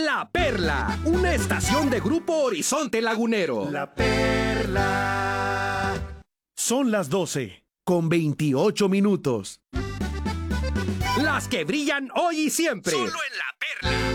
La Perla, una estación de Grupo Horizonte Lagunero. La Perla. Son las 12, con 28 minutos. Las que brillan hoy y siempre. Solo en La Perla.